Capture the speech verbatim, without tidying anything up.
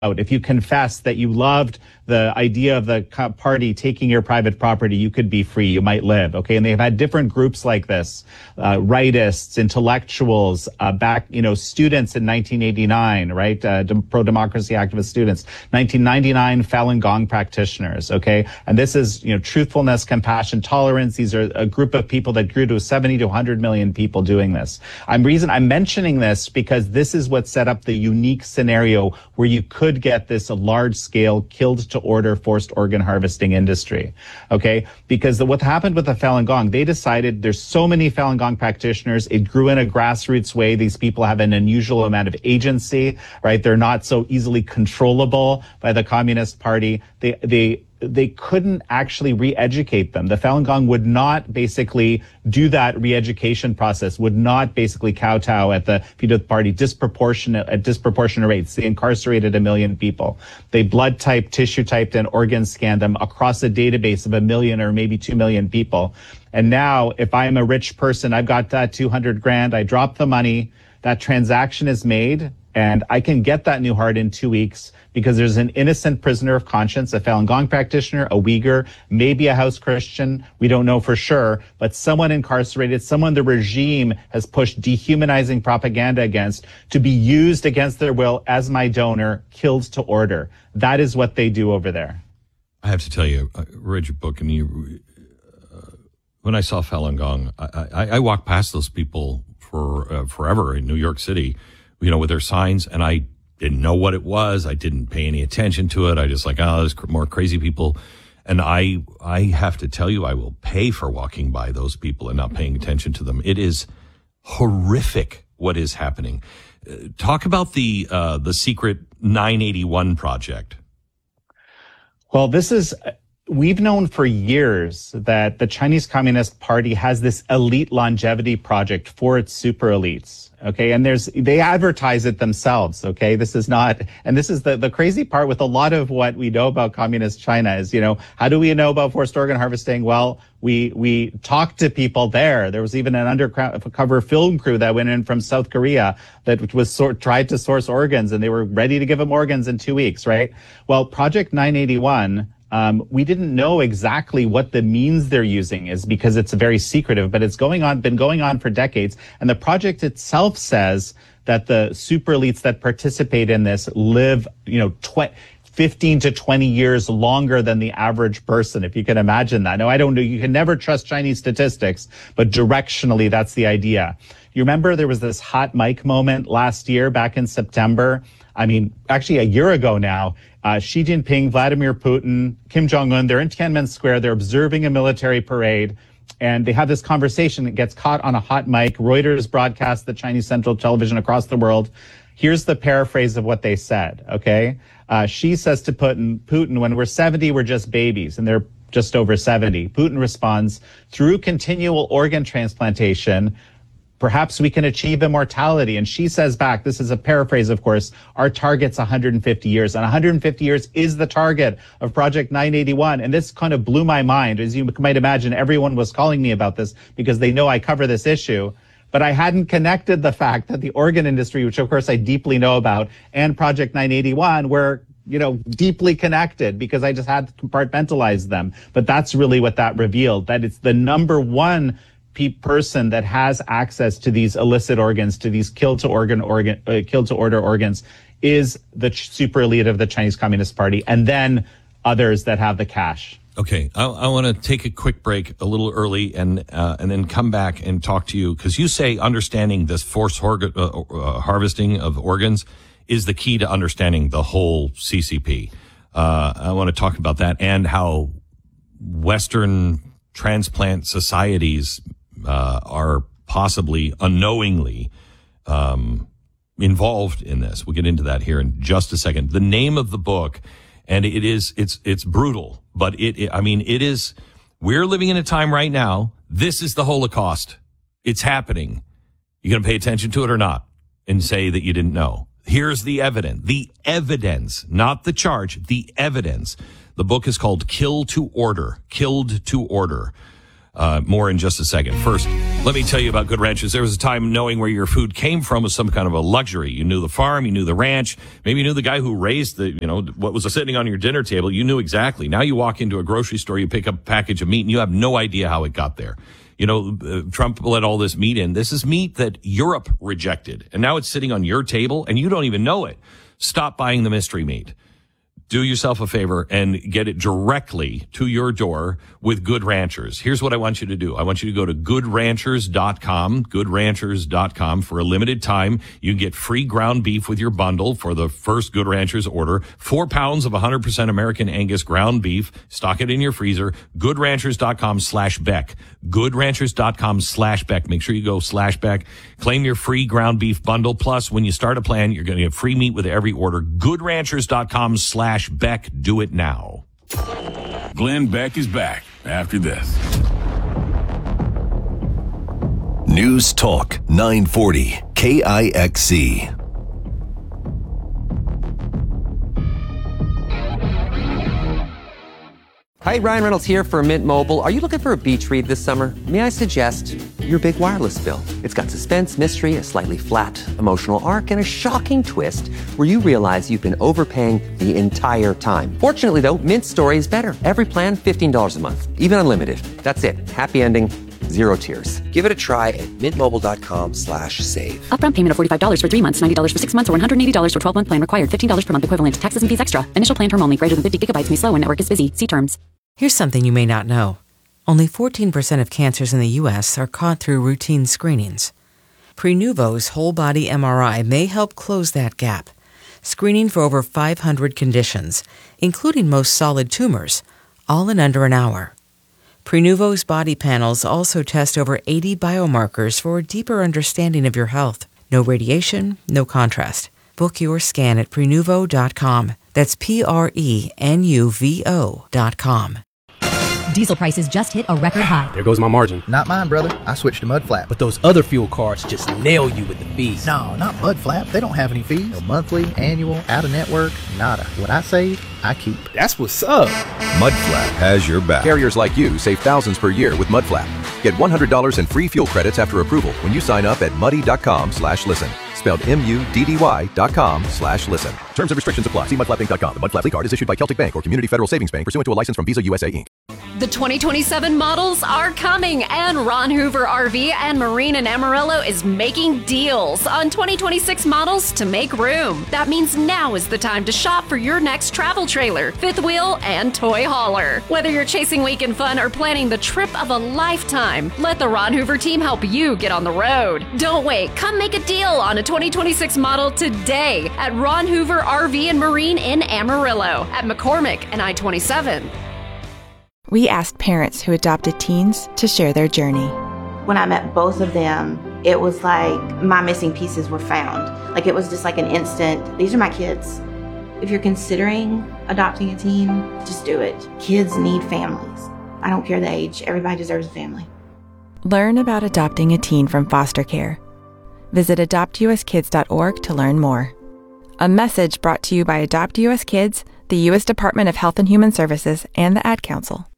If you confess that you loved the idea of the party taking your private property, you could be free. You might live. Okay. And they've had different groups like this, uh, rightists, intellectuals, uh, back, you know, students in nineteen eighty-nine, right? Uh, pro-democracy activist students, nineteen ninety-nine Falun Gong practitioners. Okay. And this is, you know, truthfulness, compassion, tolerance. These are a group of people that grew to seventy to one hundred million people doing this. I'm reason I'm mentioning this because this is what set up the unique scenario where you could get this large scale killed to order forced organ harvesting industry. Okay. Because the, what happened with the Falun Gong, they decided there's so many Falun Gong practitioners. It grew in a grassroots way. These people have an unusual amount of agency, right? They're not so easily controllable by the Communist Party. They, they, they couldn't actually re-educate them. The Falun Gong would not basically do that re-education process, would not basically kowtow at the People's Party disproportionate, at disproportionate rates. They incarcerated a million people. They blood typed, tissue typed, and organ scanned them across a database of a million or maybe two million people. And now, if I'm a rich person, I've got that two hundred grand, I drop the money, that transaction is made, and I can get that new heart in two weeks because there's an innocent prisoner of conscience, a Falun Gong practitioner, a Uyghur, maybe a house Christian. We don't know for sure, but someone incarcerated, someone the regime has pushed dehumanizing propaganda against to be used against their will as my donor, killed to order. That is what they do over there. I have to tell you, I read your book, and you, uh, when I saw Falun Gong, I, I, I walked past those people for uh, forever in New York City, you know, with their signs, and I didn't know what it was. I didn't pay any attention to it. I just like, oh, there's more crazy people. And I, I have to tell you, I will pay for walking by those people and not paying attention to them. It is horrific what is happening. Uh, talk about the, uh, the secret nine eighty-one project. Well, this is, we've known for years that the Chinese Communist Party has this elite longevity project for its super elites. Okay. And there's, they advertise it themselves. Okay. This is not, and this is the, the crazy part with a lot of what we know about communist China is, you know, how do we know about forced organ harvesting? Well, we, we talked to people there. There was even an undercover film crew that went in from South Korea that was sort, tried to source organs, and they were ready to give them organs in two weeks. Right. Well, Project nine eighty-one, Um, we didn't know exactly what the means they're using is because it's very secretive, but it's going on, been going on for decades. And the project itself says that the super elites that participate in this live, you know, tw- fifteen to twenty years longer than the average person, if you can imagine that. Now, I don't know, you can never trust Chinese statistics, but directionally, that's the idea. You remember there was this hot mic moment last year, back in September. I mean, actually a year ago now, uh, Xi Jinping, Vladimir Putin, Kim Jong-un, they're in Tiananmen Square. They're observing a military parade, and they have this conversation that gets caught on a hot mic. Reuters broadcasts the Chinese Central Television across the world. Here's the paraphrase of what they said, okay? Uh, Xi says to Putin, Putin, when we're seventy, we're just babies, and they're just over seventy. Putin responds, through continual organ transplantation, perhaps we can achieve immortality. And she says back, this is a paraphrase, of course, our target's one hundred fifty years. And one hundred fifty years is the target of Project nine eighty-one. And this kind of blew my mind. As you might imagine, everyone was calling me about this because they know I cover this issue. But I hadn't connected the fact that the organ industry, which of course I deeply know about, and Project nine eighty-one were, you know, deeply connected because I just had to compartmentalize them. But that's really what that revealed, that it's the number one person that has access to these illicit organs, to these killed to organ organ uh, killed to order organs, is the super elite of the Chinese Communist Party, and then others that have the cash. Okay, I, I want to take a quick break a little early, and uh, and then come back and talk to you, because you say understanding this forced organ, uh, uh, harvesting of organs is the key to understanding the whole C C P. Uh, I want to talk about that and how Western transplant societies Uh, are possibly unknowingly um, involved in this. We'll get into that here in just a second. The name of the book, and it is it's it's brutal, but it, it I mean it is. We're living in a time right now. This is the Holocaust. It's happening. You gonna pay attention to it or not, and say that you didn't know? Here's the evidence. The evidence, not the charge. The evidence. The book is called "Kill to Order." Killed to Order. Uh, more in just a second. First, let me tell you about Good Ranchers. There was a time knowing where your food came from was some kind of a luxury. You knew the farm, you knew the ranch, maybe you knew the guy who raised the, you know, what was sitting on your dinner table. You knew exactly. Now you walk into a grocery store, you pick up a package of meat, and you have no idea how it got there. You know, uh, Trump let all this meat in. This is meat that Europe rejected, and now it's sitting on your table, and you don't even know it. Stop buying the mystery meat. Do yourself a favor and get it directly to your door with Good Ranchers. Here's what I want you to do. I want you to go to good ranchers dot com, good ranchers dot com. For a limited time, you get free ground beef with your bundle for the first Good Ranchers order. Four pounds of one hundred percent American Angus ground beef. Stock it in your freezer. good ranchers dot com slash Beck. good ranchers dot com slash Beck. Make sure you go slash Beck. Claim your free ground beef bundle. Plus, when you start a plan, you're going to get free meat with every order. good ranchers dot com slash Beck. Do it now. Glenn Beck is back after this. News Talk nine forty K I X C. Hi, Ryan Reynolds here for Mint Mobile. Are you looking for a beach read this summer? May I suggest your big wireless bill? It's got suspense, mystery, a slightly flat emotional arc, and a shocking twist where you realize you've been overpaying the entire time. Fortunately, though, Mint's story is better. Every plan, fifteen dollars a month, even unlimited. That's it. Happy ending, zero tears. Give it a try at mintmobile.com slash save. Upfront payment of forty-five dollars for three months, ninety dollars for six months, or one hundred eighty dollars for twelve-month plan required. fifteen dollars per month equivalent. Taxes and fees extra. Initial plan term only. Greater than fifty gigabytes may slow when network is busy. See terms. Here's something you may not know. Only fourteen percent of cancers in the U S are caught through routine screenings. Prenuvo's whole-body M R I may help close that gap, screening for over five hundred conditions, including most solid tumors, all in under an hour. Prenuvo's body panels also test over eighty biomarkers for a deeper understanding of your health. No radiation, no contrast. Book your scan at prenuvo dot com. That's P R E N U V O dot com. Diesel prices just hit a record high. There goes my margin. Not mine, brother. I switched to Mudflap. But those other fuel cards just nail you with the fees. No, not Mudflap. They don't have any fees. No monthly, annual, out-of-network, nada. What I save, I keep. That's what's up. Mudflap has your back. Carriers like you save thousands per year with Mudflap. Get one hundred dollars in free fuel credits after approval when you sign up at muddy.com slash listen. Spelled M-U-D-D-Y dot com slash listen. Terms and restrictions apply. See mudflap inc dot com. The Mudflap Lead Card is issued by Celtic Bank or Community Federal Savings Bank pursuant to a license from Visa U S A, Incorporated. The twenty twenty-seven models are coming, and Ron Hoover R V and Marine in Amarillo is making deals on twenty twenty-six models to make room. That means now is the time to shop for your next travel trailer, fifth wheel, and toy hauler. Whether you're chasing weekend fun or planning the trip of a lifetime, let the Ron Hoover team help you get on the road. Don't wait. Come make a deal on a twenty twenty-six model today at Ron Hoover R V and Marine in Amarillo, at McCormick and I twenty-seven. We asked parents who adopted teens to share their journey. When I met both of them, it was like my missing pieces were found. Like it was just like an instant, these are my kids. If you're considering adopting a teen, just do it. Kids need families. I don't care the age, everybody deserves a family. Learn about adopting a teen from foster care. Visit adopt u s kids dot org to learn more. A message brought to you by Adopt U S Kids, the U S Department of Health and Human Services, and the Ad Council.